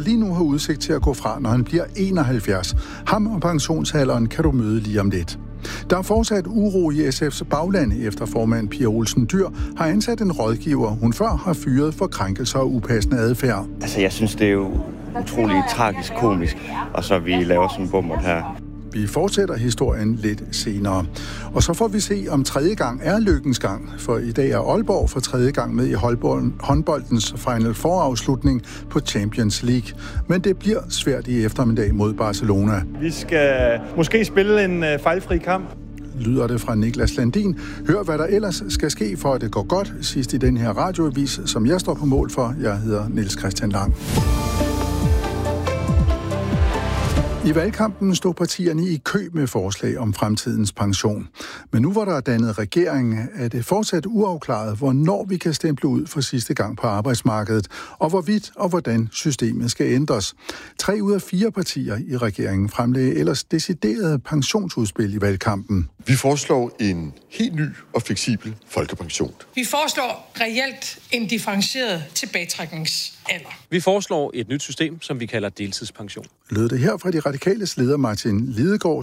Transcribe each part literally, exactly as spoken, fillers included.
lige nu har udsigt til at gå fra, når han bliver enoghalvfjerds. Ham og pensionsalderen kan du møde lige om lidt. Der er fortsat uro i S F's bagland, efter formand Pia Olsen Dyhr har ansat en rådgiver, hun før har fyret for krænkelser og upassende adfærd. Altså, jeg synes, det er jo utroligt tragisk komisk, og så vi laver sådan en bummer her. Vi fortsætter historien lidt senere. Og så får vi se, om tredje gang er lykkens gang. For i dag er Aalborg for tredje gang med i håndboldens Final Four-afslutning på Champions League. Men det bliver svært i eftermiddag mod Barcelona. Vi skal måske spille en uh, fejlfri kamp. Lyder det fra Niklas Landin. Hør, hvad der ellers skal ske, for at det går godt sidst i den her radioavis, som jeg står på mål for. Jeg hedder Niels Christian Lang. I valgkampen stod partierne i kø med forslag om fremtidens pension. Men nu hvor der er dannet regering, er det fortsat uafklaret, hvornår vi kan stemple ud for sidste gang på arbejdsmarkedet, og hvorvidt og hvordan systemet skal ændres. Tre ud af fire partier i regeringen fremlagde ellers deciderede pensionsudspil i valgkampen. Vi foreslår en helt ny og fleksibel folkepension. Vi foreslår reelt en differentieret tilbagetrækningsalder. Vi foreslår et nyt system, som vi kalder deltidspension. Lød det her fra de radikales leder Martin Lidegaard,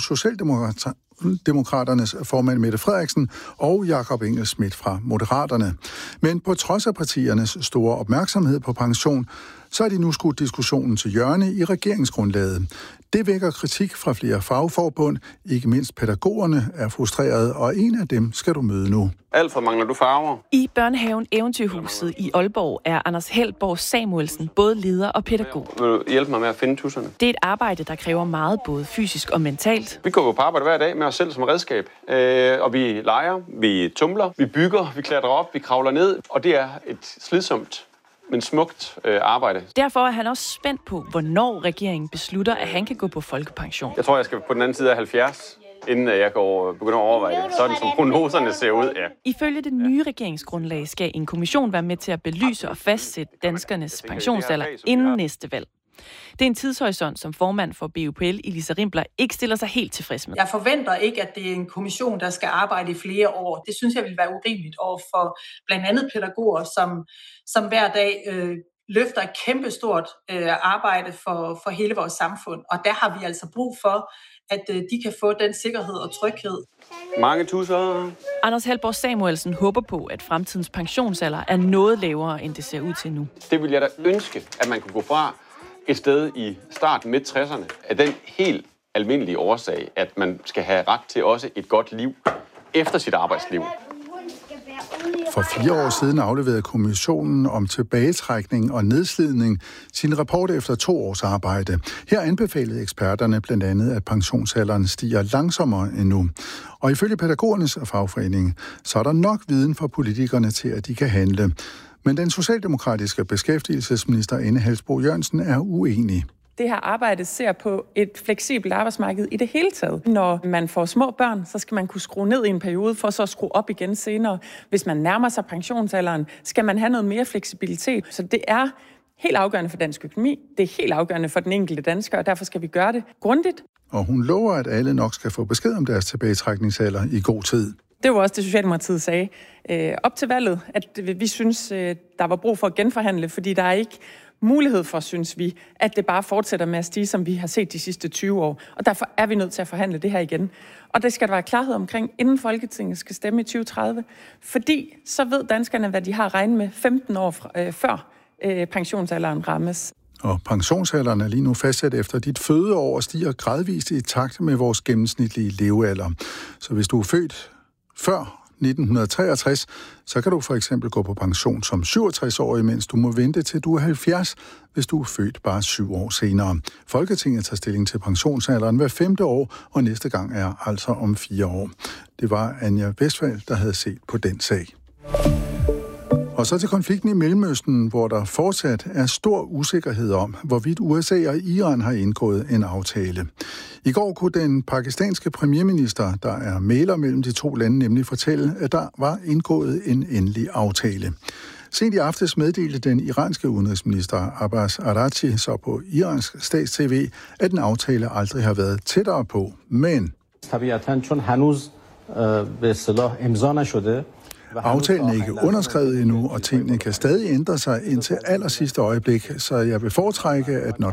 Socialdemokraternes formand Mette Frederiksen og Jakob Engel-Schmidt fra Moderaterne. Men på trods af partiernes store opmærksomhed på pension, så er de nu skudt diskussionen til hjørne i regeringsgrundlaget. Det vækker kritik fra flere fagforbund, ikke mindst pædagogerne er frustrerede, og en af dem skal du møde nu. Alfred, mangler du farver? I børnehaven Eventyrhuset i Aalborg er Anders Helborg Samuelsen både leder og pædagog. Vil du hjælpe mig med at finde tusserne? Det er et arbejde, der kræver meget både fysisk og mentalt. Vi går på arbejde hver dag med os selv som redskab, øh, og vi leger, vi tumler, vi bygger, vi klatrer op, vi kravler ned, og det er et slidsomt, men smukt øh, arbejde. Derfor er han også spændt på, hvornår regeringen beslutter, at han kan gå på folkepension. Jeg tror, jeg skal på den anden side af halvfjerds, inden jeg går begynder at overveje det. Sådan som prognoserne ser ud, ja. Ifølge det nye regeringsgrundlag skal en kommission være med til at belyse og fastsætte danskernes pensionsalder inden næste valg. Det er en tidshorisont, som formand for B U P L, Elisa Rimpler, ikke stiller sig helt tilfreds med. Jeg forventer ikke, at det er en kommission, der skal arbejde i flere år. Det synes jeg vil være urimeligt over for blandt andet pædagoger, som, som hver dag øh, løfter et kæmpestort øh, arbejde for, for hele vores samfund. Og der har vi altså brug for, at øh, de kan få den sikkerhed og tryghed. Mange tusser. Anders Helborg Samuelsen håber på, at fremtidens pensionsalder er noget lavere, end det ser ud til nu. Det vil jeg da ønske, at man kunne gå fra et sted i starten midt tresserne, af den helt almindelige årsag, at man skal have ret til også et godt liv efter sit arbejdsliv. For fire år siden afleverede kommissionen om tilbagetrækning og nedslidning sin rapport efter to års arbejde. Her anbefalede eksperterne blandt andet, at pensionsalderen stiger langsommere end nu. Og ifølge pædagogernes fagforening, så er der nok viden for politikerne til, at de kan handle. Men den socialdemokratiske beskæftigelsesminister Ane Halsboe-Jørgensen er uenig. Det her arbejde ser på et fleksibelt arbejdsmarked i det hele taget. Når man får små børn, så skal man kunne skrue ned i en periode, for så at skrue op igen senere. Hvis man nærmer sig pensionsalderen, skal man have noget mere fleksibilitet. Så det er helt afgørende for dansk økonomi. Det er helt afgørende for den enkelte dansker, og derfor skal vi gøre det grundigt. Og hun lover, at alle nok skal få besked om deres tilbagetrækningsalder i god tid. Det var også det, Socialdemokratiet sagde øh, op til valget, at vi synes, øh, der var brug for at genforhandle, fordi der er ikke mulighed for, synes vi, at det bare fortsætter med at stige, som vi har set de sidste tyve år. Og derfor er vi nødt til at forhandle det her igen. Og det skal der være klarhed omkring, inden Folketinget skal stemme i tyve tredive. Fordi så ved danskerne, hvad de har regnet med femten år fra, øh, før øh, pensionsalderen rammes. Og pensionsalderen er lige nu fastsat efter dit fødeår og stiger gradvist i takt med vores gennemsnitlige levealder. Så hvis du er født før nitten treogtres, så kan du for eksempel gå på pension som syvogtres-årig, mens du må vente til du er halvfjerds, hvis du er født bare syv år senere. Folketinget tager stilling til pensionsalderen hver femte år, og næste gang er altså om fire år. Det var Anja Westphal, der havde set på den sag. Og så til konflikten i Mellemøsten, hvor der fortsat er stor usikkerhed om, hvorvidt U S A og Iran har indgået en aftale. I går kunne den pakistanske premierminister, der er mægler mellem de to lande, nemlig fortælle, at der var indgået en endelig aftale. Sent i aftes meddelte den iranske udenrigsminister Abbas Araghchi så på iransk stats-tv, at den aftale aldrig har været tættere på. Men aftalen er ikke underskrevet endnu, og tingene kan stadig ændre sig indtil aller sidste øjeblik, så jeg vil foretrække, at når